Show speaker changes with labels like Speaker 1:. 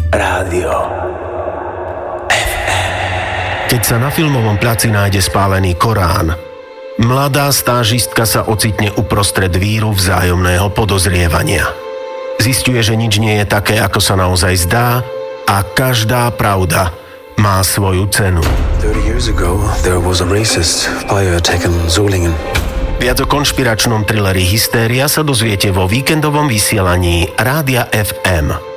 Speaker 1: Rádio FM.
Speaker 2: Keď sa na filmovom placi nájde spálený Korán, mladá stážistka sa ocitne uprostred víru vzájomného podozrievania. Zisťuje, že nič nie je také, ako sa naozaj zdá, a každá pravda má svoju cenu.
Speaker 1: 30 years ago, there was a racist player taken Solingen.
Speaker 2: Viac o konšpiračnom thrilleri Hystéria sa dozviete vo víkendovom vysielaní Rádia FM.